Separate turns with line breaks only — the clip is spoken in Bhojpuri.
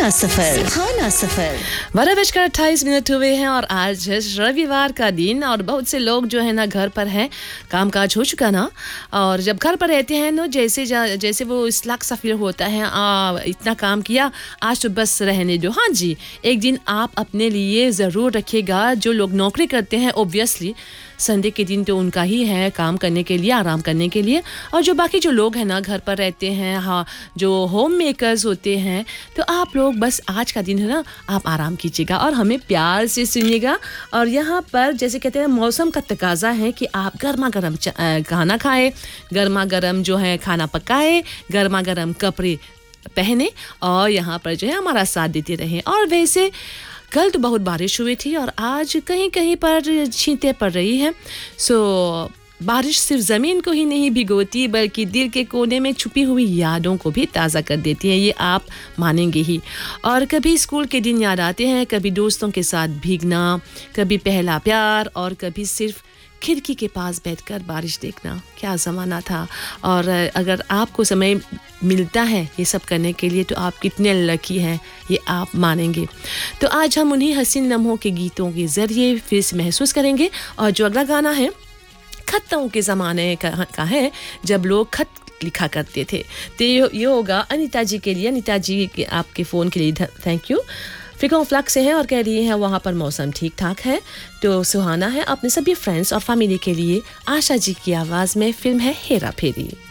सुहाना सफर
12:28 हुए हैं और आज है रविवार का दिन और बहुत से लोग जो है ना घर पर हैं, कामकाज हो चुका ना। और जब घर पर रहते हैं ना जैसे वो इस लाख सा फील होता है, इतना काम किया आज तो बस रहने दो। हाँ जी, एक दिन आप अपने लिए ज़रूर रखिएगा। जो लोग नौकरी करते हैं ऑब्वियसली संडे के दिन तो उनका ही है काम करने के लिए, आराम करने के लिए। और जो बाकी जो लोग हैं ना घर पर रहते हैं, हाँ, जो होम मेकर्स होते हैं, तो आप लोग बस आज का दिन है ना आप आराम कीजिएगा और हमें प्यार से सुनिएगा। और यहाँ पर जैसे कहते हैं मौसम का तकाजा है कि आप गर्मा गर्म खाना खाएं, गर्मा गर्म जो है खाना पकाएं, गर्मा गर्म कपड़े पहने और यहाँ पर जो है हमारा साथ देते रहें। और वैसे कल तो बहुत बारिश हुई थी और आज कहीं कहीं पर छींटे पड़ रही हैं। बारिश सिर्फ ज़मीन को ही नहीं भिगोती बल्कि दिल के कोने में छुपी हुई यादों को भी ताज़ा कर देती है, ये आप मानेंगे ही। और कभी स्कूल के दिन याद आते हैं, कभी दोस्तों के साथ भीगना, कभी पहला प्यार और कभी सिर्फ खिड़की के पास बैठकर बारिश देखना। क्या ज़माना था। और अगर आपको समय मिलता है ये सब करने के लिए तो आप कितने लकी हैं, ये आप मानेंगे। तो आज हम उन्हीं हसीन लम्हों के गीतों के ज़रिए फिर से महसूस करेंगे। और जो अगला गाना है खतों के ज़माने का है, जब लोग खत लिखा करते थे। तो ये होगा अनीता जी के लिए। अनीता जी के आपके फ़ोन के लिए थैंक यू। फिकों फ्लक से हैं और कह रही हैं वहाँ पर मौसम ठीक ठाक है तो सुहाना है। अपने सभी फ्रेंड्स और फैमिली के लिए आशा जी की आवाज़ में फिल्म है हेरा फेरी।